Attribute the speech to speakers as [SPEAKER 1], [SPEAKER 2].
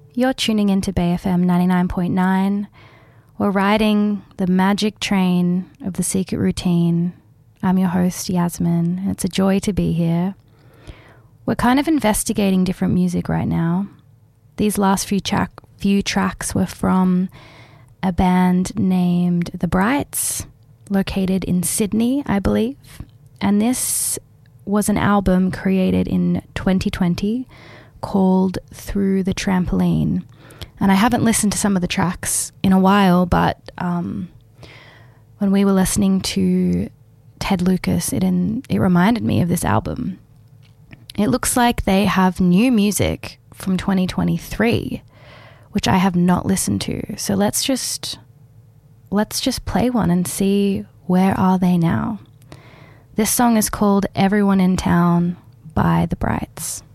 [SPEAKER 1] You're tuning into Bay FM 99.9. We're riding the magic train of the Secret Routine. I'm your host, Yasmin, and it's a joy to be here. We're kind of investigating different music right now. These last few tracks were from a band named The Brights, located in Sydney, I believe. And this was an album created in 2020 called Through the Trampoline. And I haven't listened to some of the tracks in a while, but when we were listening to Ted Lucas, it reminded me of this album. It looks like they have new music from 2023, which I have not listened to. So let's just play one and see where are they now. This song is called Everyone in Town by The Brights.